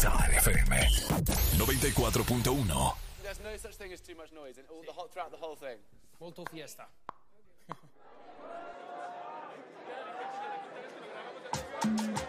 Sal FM 94.1. There's no such thing as too much noise throughout the whole thing. Molto fiesta.